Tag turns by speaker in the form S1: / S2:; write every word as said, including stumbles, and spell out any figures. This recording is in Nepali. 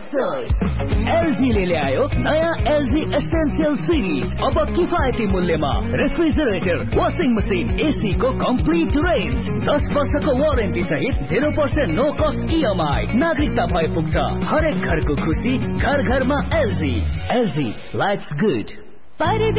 S1: एलजी ले ल्यायो नयाँ एलजी एसेन्शियल सिरिज। अब किफायती मूल्यमा रेफ्रिजरेटर, वाशिङ मसिन, एसी को कम्प्लिट रेन्ज, दस वर्षको वारेन्टी सहित zero percent no cost EMI. नागरिकता भए पुग्छ हरेक घरको खुसी, घर घरमा एलजी। LG lives good.